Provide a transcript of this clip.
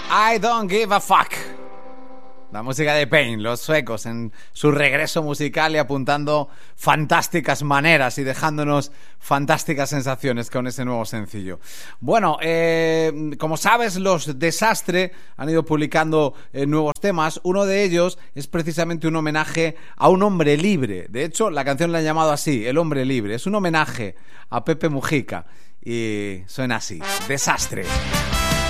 I Don't Give a Fuck. La música de Pain, los suecos, en su regreso musical y apuntando fantásticas maneras y dejándonos fantásticas sensaciones con ese nuevo sencillo. Bueno, como sabes, los Desastre han ido publicando nuevos temas. Uno de ellos es precisamente un homenaje a un hombre libre. De hecho, la canción la han llamado así, El Hombre Libre. Es un homenaje a Pepe Mujica y suena así, Desastre.